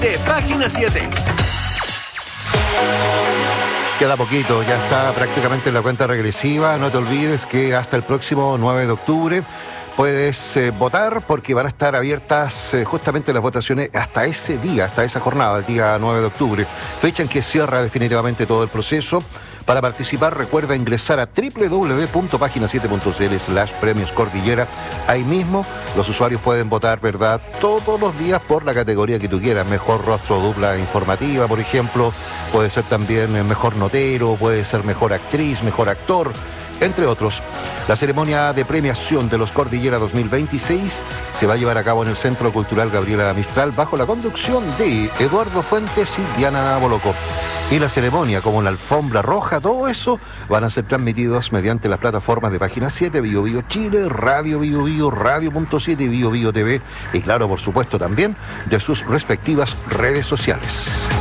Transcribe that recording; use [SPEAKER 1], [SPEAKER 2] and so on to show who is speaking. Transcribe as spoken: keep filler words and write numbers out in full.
[SPEAKER 1] de Página siete.
[SPEAKER 2] Queda poquito, ya está prácticamente en la cuenta regresiva. No te olvides que hasta el próximo nueve de octubre puedes eh, votar, porque van a estar abiertas eh, justamente las votaciones hasta ese día, hasta esa jornada, el día nueve de octubre. Fecha en que cierra definitivamente todo el proceso. Para participar, recuerda ingresar a doble u doble u doble u punto página siete punto c l slash premios cordillera. Ahí mismo los usuarios pueden votar, ¿verdad?, todos los días por la categoría que tú quieras. Mejor rostro dupla informativa, por ejemplo. Puede ser también mejor notero, puede ser mejor actriz, mejor actor, entre otros. La ceremonia de premiación de los Cordillera dos mil veintiséis se va a llevar a cabo en el Centro Cultural Gabriela Mistral bajo la conducción de Eduardo Fuentes y Diana Boloco. Y la ceremonia, como la alfombra roja, todo eso van a ser transmitidos mediante las plataformas de Página siete, Bio Bio Chile, Radio Bio Bio, Radio punto siete y Bio Bio T V, y claro, por supuesto también de sus respectivas redes sociales.